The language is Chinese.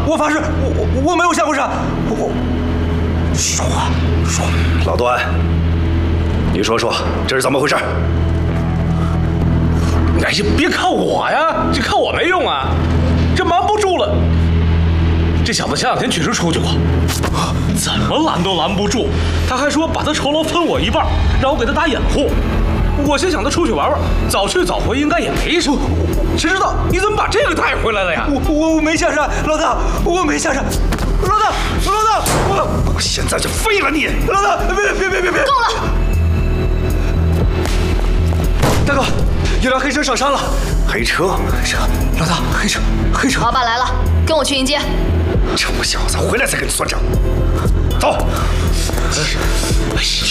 我发誓，我没有下过山。 说话。老段，你说这是怎么回事？ 哎呀，别看我呀，这看我没用啊，这瞒不住了。这小子前2天确实出去过，怎么拦都拦不住。他还说把他酬劳分我一半，让我给他打掩护。我心想他出去玩玩，早去早回应该也没什么。谁知道你怎么把这个带回来了呀？ 我没下山，老大，我没下山。老大， 我现在就废了你！ 老大，别！ 够了！ 大哥，有辆黑车上山了。 黑车， 老大，黑车。 老板来了，跟我去迎接。 这不小子回来再跟你算账。走。